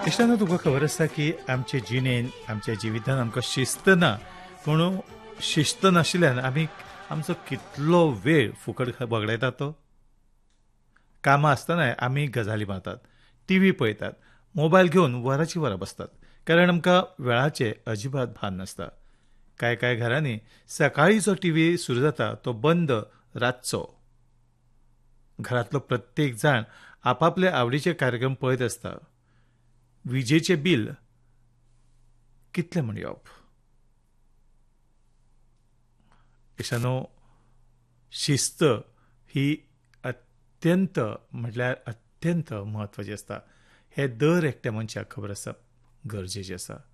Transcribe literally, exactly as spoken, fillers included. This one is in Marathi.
इश्टानो तुका खबर आसता की आमचे जिणेन आमच्या जिवितान आमकां शिस्त ना पूण शिस्त नाशिल्ल्यान आमी आमचो कितलो वेळ फुकट वगडायतात तो कामां आसतनाय आमी गजाली मारतात टी व्ही पळयतात मोबायल घेवन वरांची वरां बसतात कारण आमकां वेळाचें अजिबात भान नासता कांय कांय घरांनी सकाळीं जो टी व्ही सुरू जाता तो बंद रातचो घरांतलो प्रत्येक जाण आपआपले आवडीचे कार्यक्रम पळयत आसता विजेचें बील कितलें म्हण येवप इश्टानो शिस्त ही अत्यंत म्हटल्यार अत्यंत म्हत्वाची आसता हें दर एकट्या मनशाक खबर आसप गरजेचें आसा